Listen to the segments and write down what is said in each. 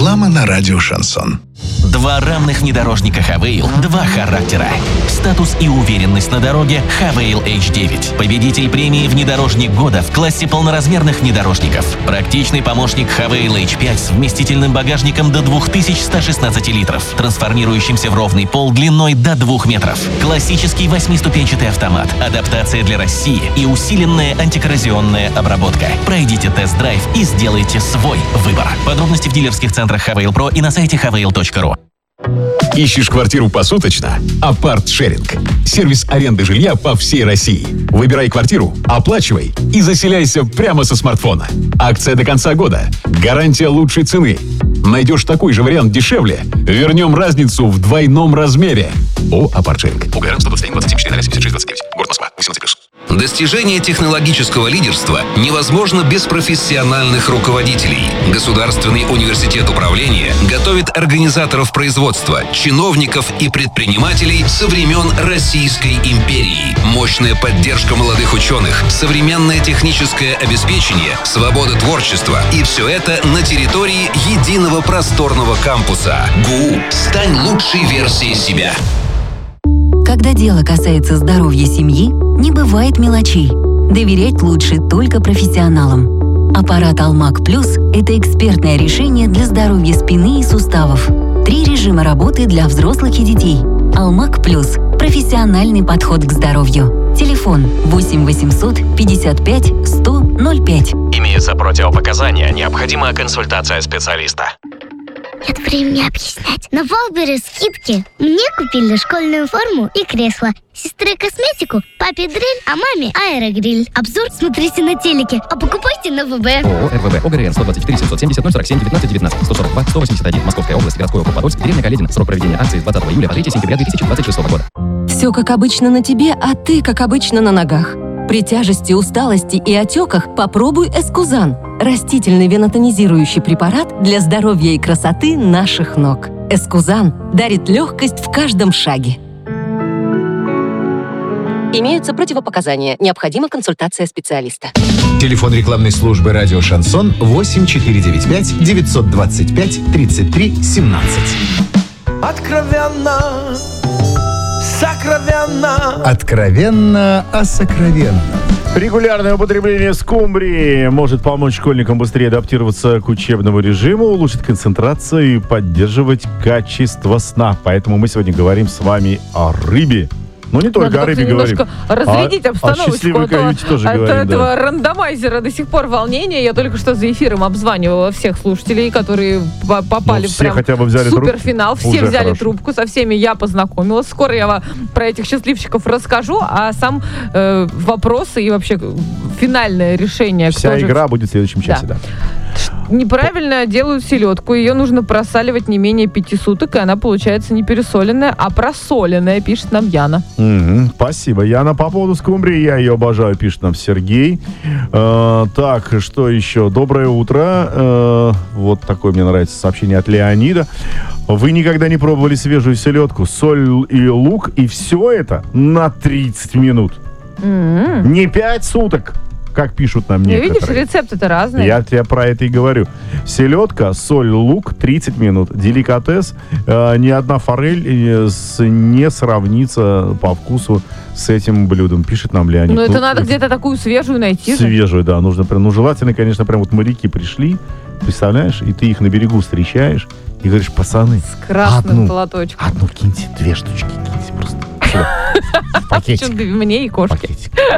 Реклама на радио «Шансон». Два равных внедорожника Хавейл, два характера. Статус и уверенность на дороге Хавейл H9. Победитель премии «Внедорожник года» в классе полноразмерных внедорожников. Практичный помощник Хавейл H5 с вместительным багажником до 2116 литров, трансформирующимся в ровный пол длиной до 2 метров. Классический 8-ступенчатый автомат, адаптация для России и усиленная антикоррозионная обработка. Пройдите тест-драйв и сделайте свой выбор. Подробности в дилерских центрах Хавейл Про и на сайте havail.ru. Ищешь квартиру посуточно? Апарт-шеринг. Сервис аренды жилья по всей России. Выбирай квартиру, оплачивай и заселяйся прямо со смартфона. Акция до конца года. Гарантия лучшей цены. Найдешь такой же вариант дешевле? Вернем разницу в двойном размере. О, Апарт-шеринг. УГРН 121-27-4-76-29. Город Москва. 18+. Достижение технологического лидерства невозможно без профессиональных руководителей. Государственный университет управления готовит организаторов производства, чиновников и предпринимателей со времен Российской империи. Мощная поддержка молодых ученых, современное техническое обеспечение, свобода творчества. И все это на территории единого просторного кампуса. ГУ. Стань лучшей версией себя. Когда дело касается здоровья семьи, не бывает мелочей. Доверять лучше только профессионалам. Аппарат Алмак Плюс – это экспертное решение для здоровья спины и суставов. 3 режима работы для взрослых и детей. Алмак Плюс – профессиональный подход к здоровью. Телефон 8 800 55 100 05. Имеются противопоказания, необходима консультация специалиста. Нет времени объяснять. На Валбере скидки. Мне купили школьную форму и кресло. Сестре косметику, папе дрель, а маме аэрогриль. Обзор смотрите на телеке, а покупайте на ВБ. ООО РВБ. ОГРН 124 770 047 19 19 142 181. Московская область, городской округ Подольск, деревня Каледина. Срок проведения акции с 20 июля по 3 сентября 2026 года. Все как обычно на тебе, а ты как обычно на ногах. При тяжести, усталости и отеках попробуй Эскузан. Растительный венотонизирующий препарат для здоровья и красоты наших ног. Эскузан дарит легкость в каждом шаге. Имеются противопоказания. Необходима консультация специалиста. Телефон рекламной службы «Радио Шансон» 8495 925 33 17. Откровенно, сокровенно. Откровенно о сокровенном. Регулярное употребление скумбрии может помочь школьникам быстрее адаптироваться к учебному режиму, улучшить концентрацию и поддерживать качество сна. Поэтому мы сегодня говорим с вами о рыбе. Ну, не только о рыбе говорим. Немножко разрядить обстановочку, от этого рандомайзера до сих пор волнение. Я только что за эфиром обзванивала всех слушателей, которые попали в прям хотя бы взяли суперфинал. Трубку. Все Уже взяли хорошо. трубку, со всеми я познакомилась. Скоро я вам про этих счастливчиков расскажу, а сам вопросы и вообще финальное решение. Вся игра будет в следующем часе, да. Неправильно делают селедку. Ее нужно просаливать не менее 5 суток, и она получается не пересоленная, а просоленная, пишет нам Яна. Спасибо, Яна. По поводу скумбрии, я ее обожаю, пишет нам Сергей. Так, что еще? Доброе утро. Вот такое мне нравится сообщение от Леонида. Вы никогда не пробовали свежую селедку, соль и лук, и все это на 30 минут. Не 5 суток. Как пишут нам некоторые. Видишь, рецепты-то разные. Я тебе про это и говорю. Селедка, соль, лук, 30 минут. Деликатес. Ни одна форель не сравнится по вкусу с этим блюдом, пишет нам Леонид. Но это надо где-то такую свежую найти. Свежую, да. Нужно прям, желательно, конечно, прям вот моряки пришли, представляешь, и ты их на берегу встречаешь и говоришь: пацаны, с красным платочком. Одну киньте, 2 штучки киньте просто. Пакетик. Мне и кошки.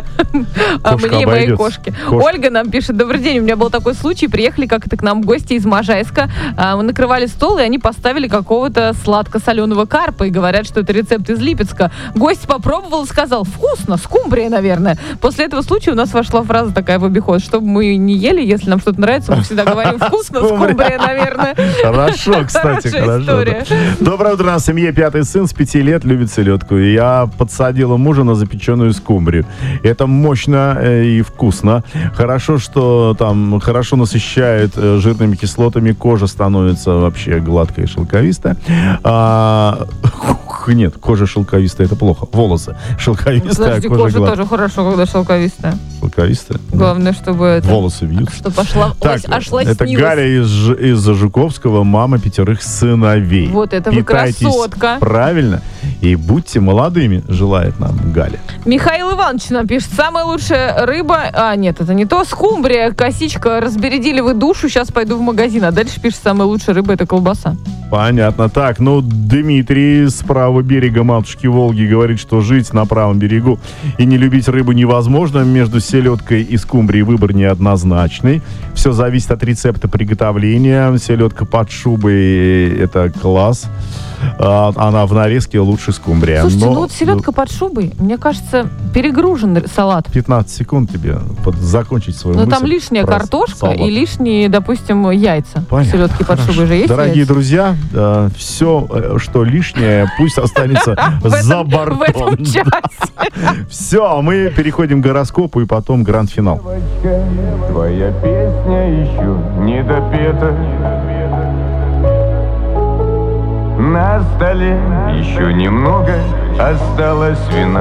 А мне и мои кошки. Ольга нам пишет: добрый день, у меня был такой случай. Приехали как-то к нам гости из Можайска. Мы накрывали стол, и они поставили какого-то сладко-соленого карпа. И говорят, что это рецепт из Липецка. Гость попробовал и сказал: вкусно, скумбрия, наверное. После этого случая у нас вошла фраза такая в обиход: чтобы мы не ели, если нам что-то нравится, мы всегда говорим: вкусно, скумбрия, наверное. Хорошо, кстати, хорошо. Доброе утро, у нас в семье 5-й сын с 5 лет любит селедку. И я подсадила мужа на запеченную скумбрию. Это мощно и вкусно. Хорошо, что там хорошо насыщает жирными кислотами, кожа становится вообще гладкая и шелковистая. Нет, кожа шелковистая, это плохо. Волосы шелковистая, Подожди, кожа тоже хорошо, когда шелковистая. Шелковистая? Главное, чтобы это... Волосы вьют. Что пошла, так, аж лоснилась. это Галя из Жуковского, мама 5 сыновей. Вот это вы Питайтесь красотка. правильно и будьте молодыми, желает нам Галя. Михаил Иванович нам пишет, самая лучшая рыба... А, нет, это не то. Скумбрия, косичка, разбередили вы душу, сейчас пойду в магазин. А дальше пишет, самая лучшая рыба — это колбаса. Понятно. Так, ну, Дмитрий с правого берега матушки Волги говорит, что жить на правом берегу и не любить рыбу невозможно. Между селедкой и скумбрией выбор неоднозначный. Все зависит от рецепта приготовления. Селедка под шубой — это класс. Она в нарезке лучше скумбрия. Слушайте, ну вот селедка под шубой, мне кажется, перегружен салат. 15 секунд тебе закончить свою мысль. Но там лишняя картошка салат. И лишние, допустим, яйца. Понятно. Селедки под шубой же есть. Дорогие яйца? друзья, все, что лишнее, пусть останется за бортом. В этом часе. Все, мы переходим к гороскопу и потом гранд-финал. Твоя песня еще не допета. На столе еще немного осталось вина.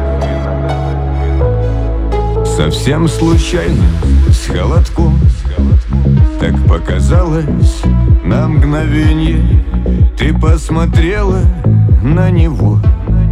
Совсем случайно, с холодком, так показалось на мгновенье. Ты посмотрела на него